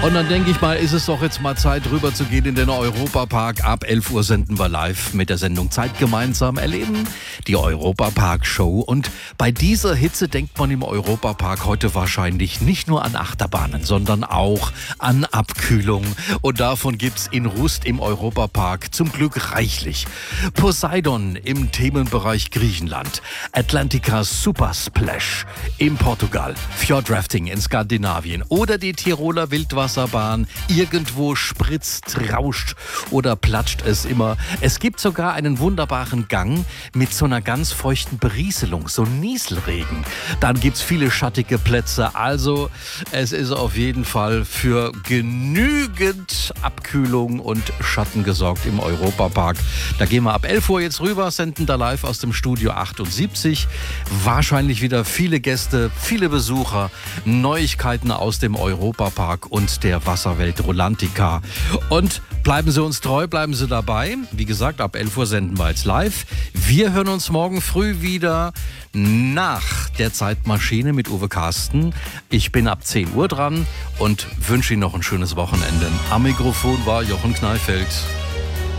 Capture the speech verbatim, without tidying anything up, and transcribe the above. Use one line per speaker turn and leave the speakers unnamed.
Und dann denke ich mal, ist es doch jetzt mal Zeit, rüber zu gehen in den Europapark. Ab elf Uhr senden wir live mit der Sendung Zeit gemeinsam erleben, die Europapark-Show. Und bei dieser Hitze denkt man im Europapark heute wahrscheinlich nicht nur an Achterbahnen, sondern auch an Abkühlung. Und davon gibt's in Rust im Europapark zum Glück reichlich. Poseidon im Themenbereich Griechenland, Atlantica Super Splash in Portugal, Fjordrafting in Skandinavien oder die Tiroler Wildwasser Wasserbahn. Irgendwo spritzt, rauscht oder platscht es immer. Es gibt sogar einen wunderbaren Gang mit so einer ganz feuchten Berieselung, so Nieselregen. Dann gibt's viele schattige Plätze. Also es ist auf jeden Fall für genügend Abkühlung und Schatten gesorgt im Europapark. Da gehen wir ab elf Uhr jetzt rüber, senden da live aus dem Studio achtundsiebzig. Wahrscheinlich wieder viele Gäste, viele Besucher, Neuigkeiten aus dem Europapark und der Wasserwelt Rolantica. Und bleiben Sie uns treu, bleiben Sie dabei. Wie gesagt, ab elf Uhr senden wir jetzt live. Wir hören uns morgen früh wieder nach der Zeitmaschine mit Uwe Carsten. Ich bin ab zehn Uhr dran und wünsche Ihnen noch ein schönes Wochenende. Am Mikrofon war Jochen Kneifeld.